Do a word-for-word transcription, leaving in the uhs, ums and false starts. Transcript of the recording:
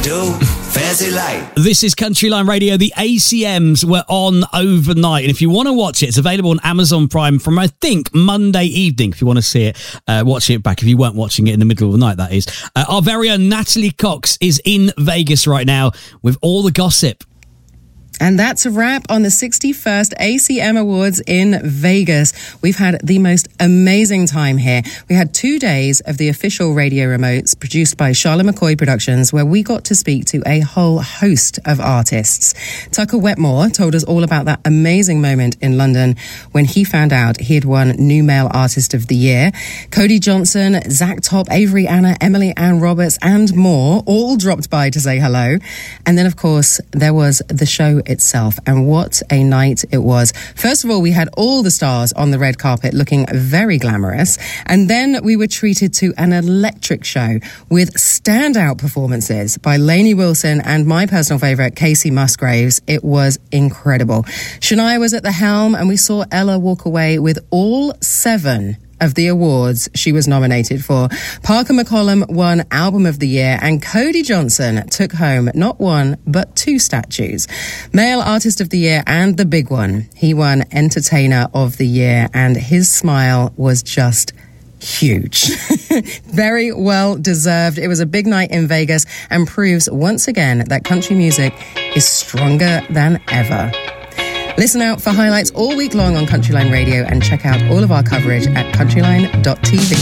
do? Fancy life. This is Countryline Radio. The A C Ms were on overnight. And if you want to watch it, it's available on Amazon Prime from, I think, Monday evening. If you want to see it, uh, watch it back. If you weren't watching it in the middle of the night, that is. Uh, our very own Natalie Cox is in Vegas right now with all the gossip. And that's a wrap on the sixty-first A C M Awards in Vegas. We've had the most amazing time here. We had two days of the official radio remotes produced by Charlotte McCoy Productions, where we got to speak to a whole host of artists. Tucker Wetmore told us all about that amazing moment in London when he found out he had won New Male Artist of the Year. Cody Johnson, Zach Top, Avery Anna, Emily Ann Roberts, and more all dropped by to say hello. And then, of course, there was the show itself, and what a night it was. First of all, we had all the stars on the red carpet looking very glamorous, and then we were treated to an electric show with standout performances by Lainey Wilson and my personal favourite, Casey Musgraves. It was incredible. Shania was at the helm, and we saw Ella walk away with all seven of the awards she was nominated for. Parker McCollum won Album of the Year, and Cody Johnson took home not one, but two statues. Male Artist of the Year and the big one, he won Entertainer of the Year, and his smile was just huge. Very well deserved. It was a big night in Vegas and proves once again that country music is stronger than ever. Listen out for highlights all week long on Countryline Radio, and check out all of our coverage at countryline dot t v.